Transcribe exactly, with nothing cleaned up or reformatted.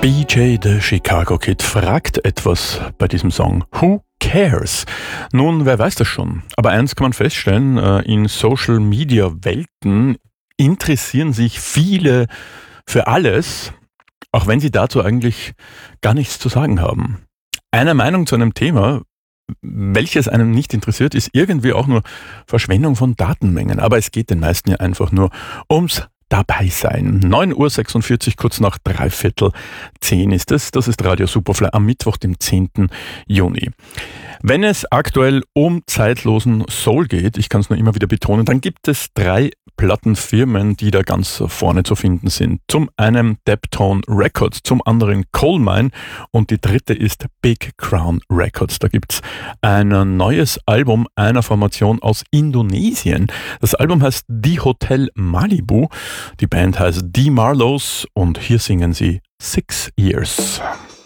B J the Chicago Kid fragt etwas bei diesem Song. Who cares? Nun, wer weiß das schon. Aber eins kann man feststellen, in Social-Media-Welten interessieren sich viele für alles, auch wenn sie dazu eigentlich gar nichts zu sagen haben. Eine Meinung zu einem Thema, welches einem nicht interessiert, ist irgendwie auch nur Verschwendung von Datenmengen. Aber es geht den meisten ja einfach nur ums dabei sein. neun Uhr sechsundvierzig, kurz nach dreiviertel zehn ist es. Das ist Radio Superfly am Mittwoch, dem zehnten Juni. Wenn es aktuell um zeitlosen Soul geht, ich kann es nur immer wieder betonen, dann gibt es drei Plattenfirmen, die da ganz vorne zu finden sind. Zum einen Deptone Records, zum anderen Colemine und die dritte ist Big Crown Records. Da gibt's ein neues Album einer Formation aus Indonesien. Das Album heißt The Hotel Malibu, die Band heißt The Marlows und hier singen sie Six Years.